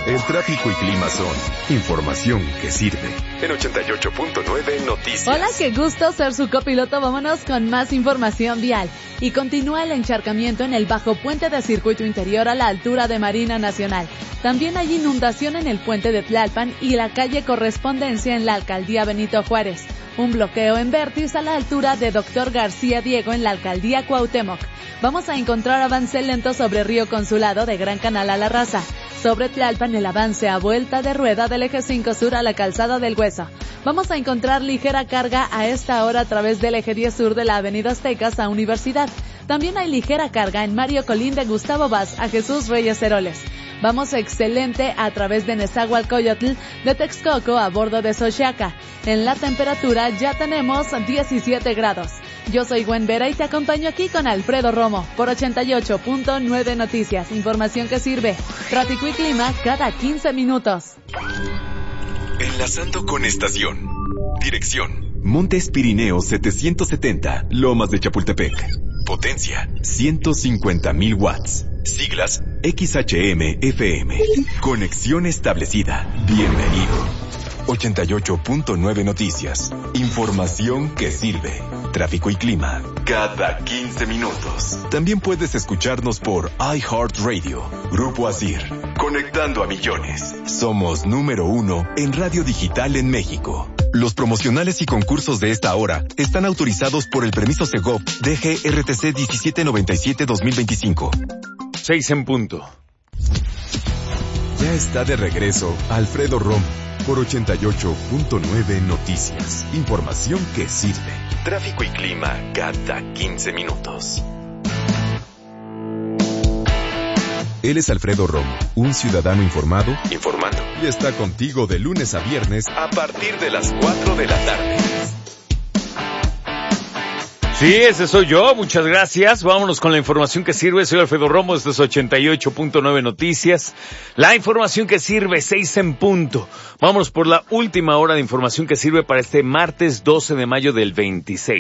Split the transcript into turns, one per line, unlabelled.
El tráfico y clima son información que sirve. En 88.9 Noticias.
Hola, qué gusto ser su copiloto. Vámonos con más información vial. Y continúa el encharcamiento en el bajo puente de circuito interior a la altura de Marina Nacional. También hay inundación en el puente de Tlalpan y la calle Correspondencia en la alcaldía Benito Juárez. Un bloqueo en Vértiz a la altura de Dr. García Diego en la alcaldía Cuauhtémoc. Vamos a encontrar avance lento sobre Río Consulado de Gran Canal a La Raza. Sobre Tlalpan el avance a vuelta de rueda del eje 5 sur a la calzada del Hueso. Vamos a encontrar ligera carga a esta hora a través del eje 10 sur de la avenida Aztecas a Universidad. También hay ligera carga en Mario Colín de Gustavo Vaz a Jesús Reyes Heroles. Vamos excelente a través de Nezahualcóyotl de Texcoco a bordo de Xochiaca. En la temperatura ya tenemos 17 grados. Yo soy Gwen Vera y te acompaño aquí con Alfredo Romo por 88.9 Noticias. Información que sirve. Tráfico y clima cada 15 minutos.
Enlazando con estación. Dirección: Montes Pirineos 770, Lomas de Chapultepec. Potencia: 150,000 watts. Siglas: XHM-FM. Conexión establecida. Bienvenido. 88.9 Noticias. Información que sirve. Tráfico y clima cada 15 minutos. También puedes escucharnos por iHeartRadio. Grupo Asir. Conectando a millones. Somos número 1 en radio digital en México. Los promocionales y concursos de esta hora están autorizados por el permiso Segov DGRTC 1797-2025.
6 en punto.
Ya está de regreso Alfredo Romo por 88.9 Noticias. Información que sirve. Tráfico y clima cada 15 minutos. Él es Alfredo Romo, un ciudadano informado, informando, y está contigo de lunes a viernes a partir de las 4 de la tarde.
Sí, ese soy yo, muchas gracias. Vámonos con la información que sirve. Soy Alfredo Romo, esto es 88.9 Noticias. La información que sirve, 6 en punto. Vámonos por la última hora de información que sirve para este martes 12 de mayo del 26.